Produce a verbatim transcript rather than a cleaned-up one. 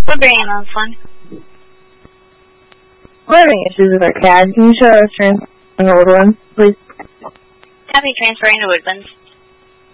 We're bringing on fun. We're having issues with our C A D. Can you show us transferring to Woodlands, please? Happy transferring to Woodlands.